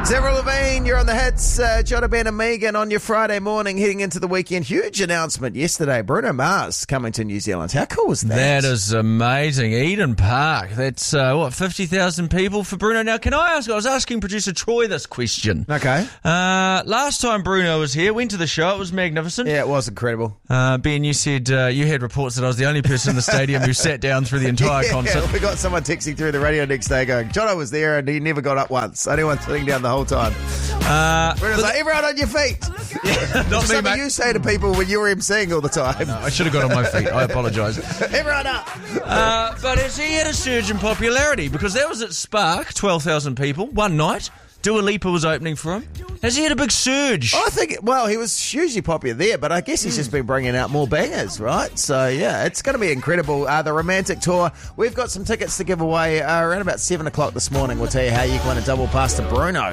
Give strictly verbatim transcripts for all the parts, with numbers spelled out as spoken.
Avril Lavigne, you're on the hits. Uh, Jono, Ben and Megan on your Friday morning heading into the weekend. Huge announcement yesterday. Bruno Mars coming to New Zealand. How cool was that? That is amazing. Eden Park. That's, uh, what, fifty thousand people for Bruno. Now, can I ask, I was asking producer Troy this question. Okay. Uh, last time Bruno was here, went to the show. It was magnificent. Yeah, it was incredible. Uh, Ben, you said uh, you had reports that I was the only person in the stadium who sat down through the entire yeah, concert. We got someone texting through the radio next day going, Jono was there and he never got up once. Only one sitting down the whole time. Uh, Bruno's like, everyone on your feet. Yeah, not me, Something mate. you say to people when you were emceeing all the time. No, I should have got on my feet. I apologise. Everyone up. Uh, but has he had a surge in popularity? Because that was at Spark, twelve thousand people, one night. Dua Lipa was opening for him. Has he had a big surge? I think, well, he was hugely popular there, but I guess he's just been bringing out more bangers, right? So, yeah, it's going to be incredible. Uh, the Romantic Tour, we've got some tickets to give away uh, around about seven o'clock this morning. We'll tell you how you can win a double pass to Bruno.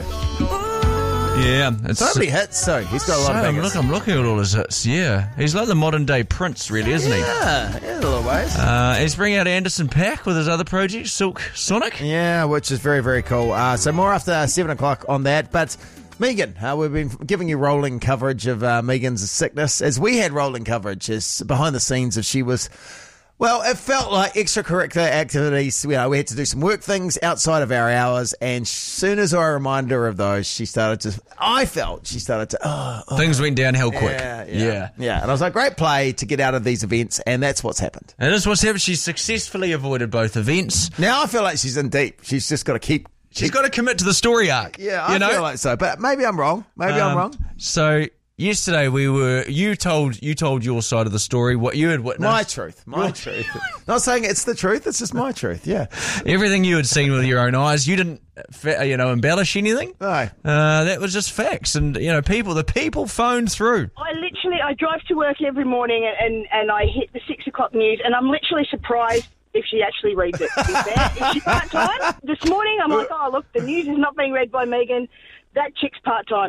Yeah. It's So many hits, so he's got a lot so, of I'm, bangers. look, I'm looking at all his hits, yeah. He's like the modern-day Prince, really, isn't he? Yeah, yeah, in a little ways. Uh, he's bringing out Anderson .Paak with his other project, Silk Sonic. Yeah, which is very, very cool. Uh, so more after seven o'clock on that. But Megan, uh, we've been giving you rolling coverage of uh, Megan's sickness, as we had rolling coverage as behind the scenes as she was... Well, it felt like extracurricular activities. You know, we had to do some work things outside of our hours, and as soon as I reminded her of those, she started to... I felt she started to... Oh, oh. Things went downhill quick. Yeah, yeah, yeah. yeah. And I was like, great play to get out of these events, and that's what's happened. And that's what's happened. She's successfully avoided both events. Now I feel like she's in deep. She's just got to keep... She's got to commit to the story arc. Yeah, I you know? feel like so, but maybe I'm wrong. Maybe I'm Um, wrong. So... Yesterday we were. You told you told your side of the story. What you had witnessed. My truth. My truth. Not saying it's the truth. It's just my truth. Yeah. Everything you had seen with your own eyes. You didn't, you know, embellish anything. No. Uh, that was just facts, and you know, people. The people phoned through. I literally, I drive to work every morning and, and, and I hit the six o'clock news, and I'm literally surprised if she actually reads it. To be fair, is she part time? This morning, I'm like, oh look, the news is not being read by Megan. That chick's part time.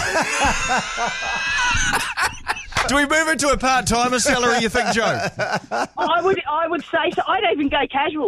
Do we move into a part timer salary? You think, Joe? I would, I would say so. I'd even go casual.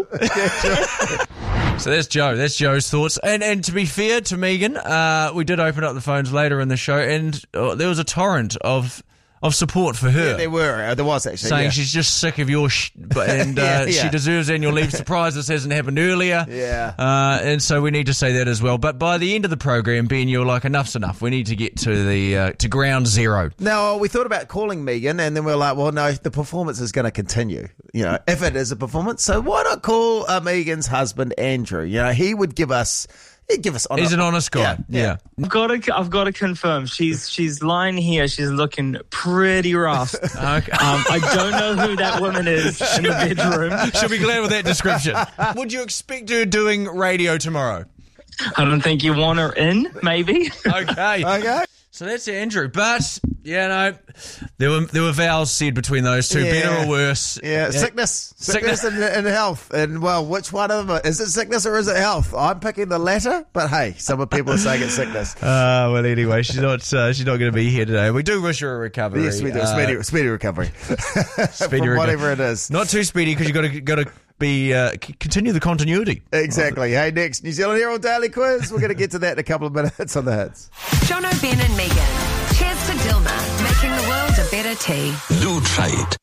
So that's Joe. That's Joe's thoughts. And and to be fair to Megan, uh, we did open up the phones later in the show, and uh, there was a torrent of. Of support for her. Yeah, there were. Uh, there was actually. Saying yeah. she's just sick of your sh- and uh, Yeah, yeah. she deserves annual leave. Surprised this hasn't happened earlier. Yeah. Uh, and so we need to say that as well. But by the end of the program, Ben, you're like, enough's enough. We need to get to the uh, to ground zero. Now, we thought about calling Megan, and then we were like, well, no, the performance is going to continue, you know, if it is a performance. So why not call uh, Megan's husband, Andrew? You know, he would give us... He'd give us honest. He's an honest guy. Yeah. Yeah. yeah. I've got to, I've got to confirm. She's she's lying here. She's looking pretty rough. Okay. Um, I don't know who that woman is in the bedroom. She'll be glad with that description. Would you expect her doing radio tomorrow? I don't think you want her in. Maybe. Okay. Okay. So that's Andrew. But, you know, there were there were vows said between those two, Yeah. better or worse. Yeah, sickness. Sickness, Sickness. and, and health. And, well, which one of them? Is it sickness or is it health? I'm picking the latter, but hey, some people are saying it's sickness. Uh, well, anyway, she's not uh, she's not going to be here today. We do wish her a recovery. Yes, we do. Uh, Speedy, speedy recovery. speedy From reco- whatever it is. Not too speedy because you've got to, got to be, uh, c- continue the continuity. Exactly. Hey, next, New Zealand Herald Daily Quiz. We're going to get to that in a couple of minutes on the hits. Jono, Ben and Megan. Cheers to Dilma, making the world a better tea. New trade.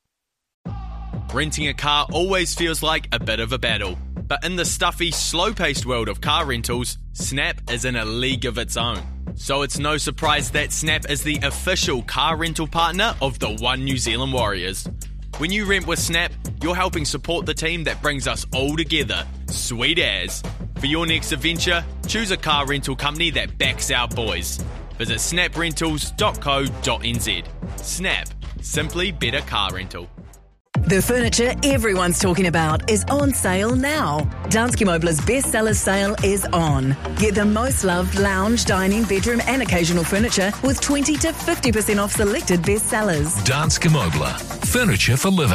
Renting a car always feels like a bit of a battle. But in the stuffy, slow-paced world of car rentals, Snap is in a league of its own. So it's no surprise that Snap is the official car rental partner of the One New Zealand Warriors. When you rent with Snap, you're helping support the team that brings us all together. Sweet as. For your next adventure, choose a car rental company that backs our boys. Visit snap rentals dot co dot n z. Snap. Simply better car rental. The furniture everyone's talking about is on sale now. Danske Møbler's bestsellers sale is on. Get the most loved lounge, dining, bedroom and occasional furniture with twenty to fifty percent off selected bestsellers. Danske Møbler. Furniture for living.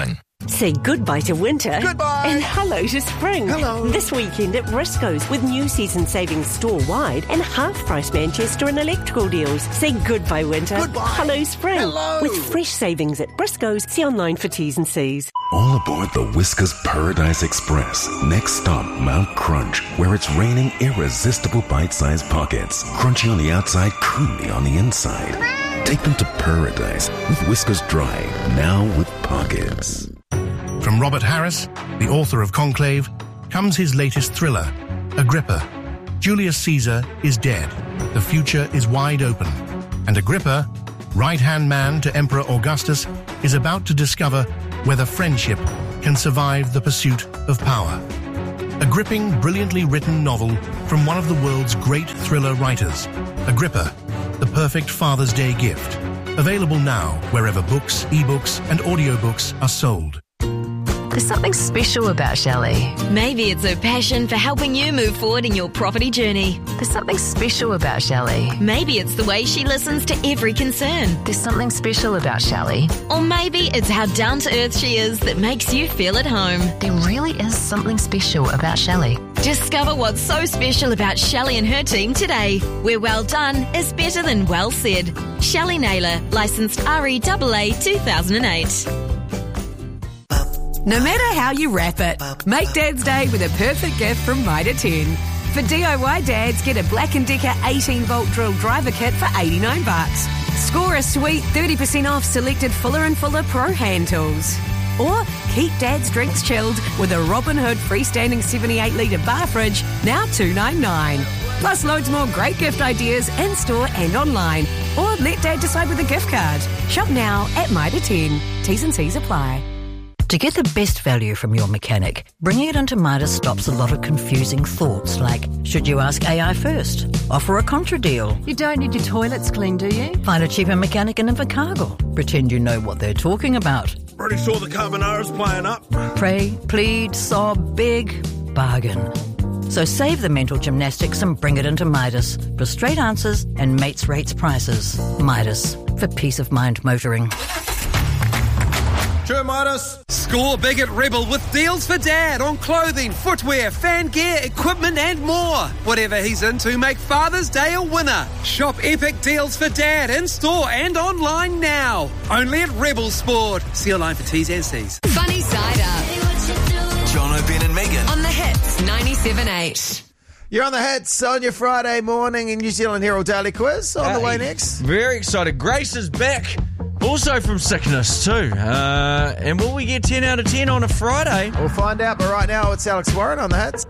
Say goodbye to winter. Goodbye. And hello to spring. Hello. This weekend at Briscoe's with new season savings store-wide and half-price Manchester and electrical deals. Say goodbye winter. Goodbye. Hello spring. Hello. With fresh savings at Briscoe's. See online for T's and C's. All aboard the Whiskas Paradise Express. Next stop, Mount Crunch, where it's raining irresistible bite-sized pockets. Crunchy on the outside, creamy on the inside. Take them to paradise with Whiskas Dry, now with pockets. From Robert Harris, the author of Conclave, comes his latest thriller, Agrippa. Julius Caesar is dead. The future is wide open. And Agrippa, right-hand man to Emperor Augustus, is about to discover whether friendship can survive the pursuit of power. A gripping, brilliantly written novel from one of the world's great thriller writers, Agrippa, the perfect Father's Day gift. Available now wherever books, ebooks, and audiobooks are sold. There's something special about Shelley. Maybe it's her passion for helping you move forward in your property journey. There's something special about Shelley. Maybe it's the way she listens to every concern. There's something special about Shelley. Or maybe it's how down-to-earth she is that makes you feel at home. There really is something special about Shelley. Discover what's so special about Shelley and her team today, where well done is better than well said. Shelley Naylor, licensed R E A A two thousand eight. No matter how you wrap it, make Dad's Day with a perfect gift from Mitre ten. For D I Y dads, get a Black and Decker eighteen volt drill driver kit for eighty-nine bucks. Score a sweet thirty percent off selected Fuller and Fuller Pro hand tools. Or keep Dad's drinks chilled with a Robin Hood freestanding seventy-eight litre bar fridge, now two ninety-nine. Plus loads more great gift ideas in-store and online. Or let Dad decide with a gift card. Shop now at Mitre ten. T's and C's apply. To get the best value from your mechanic, bringing it into Midas stops a lot of confusing thoughts like, should you ask A I first? Offer a contra deal. You don't need your toilets cleaned, do you? Find a cheaper mechanic in Invercargill. Pretend you know what they're talking about. Pretty sure the carbonara's playing up. Pray, plead, sob, beg, bargain. So save the mental gymnastics and bring it into Midas for straight answers and mates rates prices. Midas, for peace of mind motoring. Sure, Midas. Score big at Rebel with deals for Dad on clothing, footwear, fan gear, equipment and more. Whatever he's into, make Father's Day a winner. Shop epic deals for Dad in store and online now. Only at Rebel Sport. See online for T's and C's. Funny Side Up. John O'Ben and Megan. On the Hits ninety-seven point eight. You're on the Hits on your Friday morning in New Zealand Herald Daily Quiz. On the way next. Very excited. Grace is back. Also from sickness too. Uh, and will we get ten out of ten on a Friday? We'll find out, but right now it's Alex Warren on the Hits.